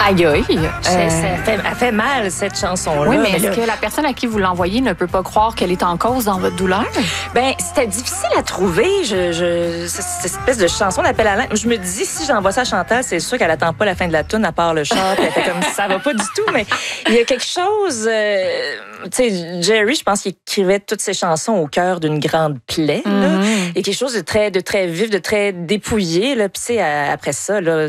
Aïe, aïe. Elle fait mal, cette chanson-là. Oui, mais est-ce que la personne à qui vous l'envoyez ne peut pas croire qu'elle est en cause dans votre douleur? Ben, c'était difficile à trouver. Cette espèce de chanson d'appel à l'aide. Je me dis, si j'envoie ça à Chantal, c'est sûr qu'elle attend pas la fin de la tune à part le chant. Elle fait comme ça va pas du tout. Mais il y a quelque chose. Tu sais, Jerry, je pense qu'il écrivait toutes ses chansons au cœur d'une grande plaie. Là. Il y a quelque chose de très vif, de très dépouillé. Là. Puis tu sais, après ça, là,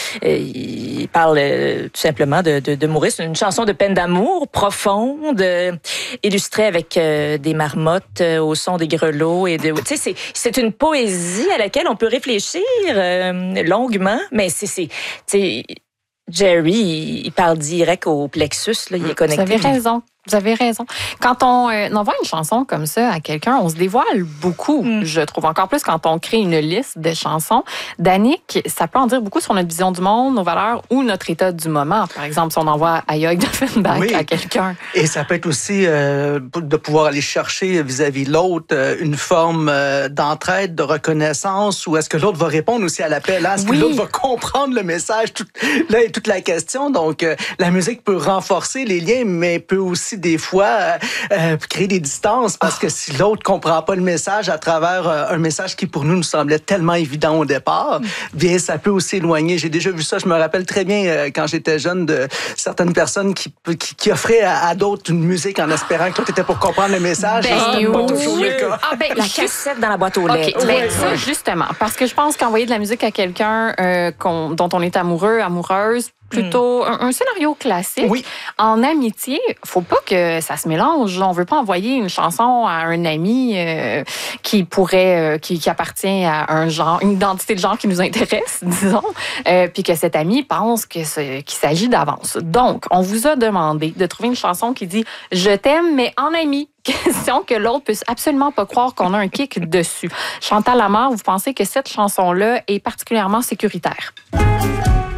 il parle tout simplement de mourir. C'est une chanson de peine d'amour profonde, illustrée avec des marmottes au son des grelots et tu sais, c'est une poésie à laquelle on peut réfléchir longuement, mais tu sais, Jerry, il parle direct au plexus, là, il est connecté. Vous avez raison. Quand on envoie une chanson comme ça à quelqu'un, on se dévoile beaucoup, je trouve. Encore plus quand on crée une liste de chansons. Danick, ça peut en dire beaucoup sur notre vision du monde, nos valeurs ou notre état du moment. Par exemple, si on envoie Aïe aïe d'Offenbach à quelqu'un. Et ça peut être aussi de pouvoir aller chercher vis-à-vis de l'autre une forme d'entraide, de reconnaissance, ou est-ce que l'autre va répondre aussi à l'appel? Est-ce que l'autre va comprendre le message? Là est toute la question. Donc, la musique peut renforcer les liens, mais peut aussi des fois créer des distances parce que si l'autre comprend pas le message à travers un message qui pour nous semblait tellement évident au départ, bien ça peut aussi éloigner. J'ai déjà vu ça, je me rappelle très bien quand j'étais jeune de certaines personnes qui offraient à d'autres une musique en espérant que l'autre était pour comprendre le message. C'était pas toujours le cas. La cassette dans la boîte aux lettres. Ça, justement, parce que je pense qu'envoyer de la musique à quelqu'un dont on est amoureux, amoureuse, plutôt un scénario classique. Oui. En amitié, faut pas que ça se mélange. On veut pas envoyer une chanson à un ami qui appartient à un genre, une identité de genre qui nous intéresse, disons, puis que cet ami pense qu'il s'agit d'avance. Donc, on vous a demandé de trouver une chanson qui dit « Je t'aime, mais en ami ». Question que l'autre puisse absolument pas croire qu'on a un kick dessus. Chantal Lamar, vous pensez que cette chanson-là est particulièrement sécuritaire?